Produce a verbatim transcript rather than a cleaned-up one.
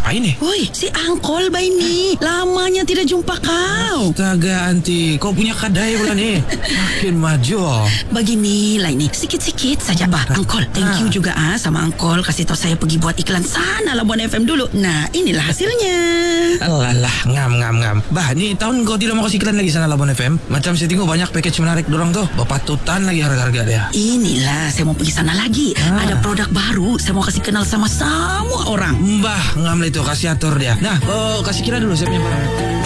ngapain nih? Woi, si Angkol bay nih. Lamanya tidak jumpa kau. Astaga, Anti, kau punya kadai pula nih. Makin maju. Bagi nilai nih, sikit-sikit saja bah. Angkol, thank you juga ah sama Angkol kasih tahu saya pergi buat iklan sana Labuan F M dulu. Nah, inilah hasilnya. Alah, ngam ngam ngam. Bah, nih tahun kau tidak mau kasih iklan lagi sana Labuan F M. Macam saya tengok banyak package menarik dorang tuh. Bapatutan lagi harga-harga dia. Inilah saya mau pergi sana lagi. Ah. Ada produk baru. Saya mau kasih kenal sama semua orang. Mbah, ngam lah itu kasih atur dia. Nah, oh, kasih kira dulu saya punya barang.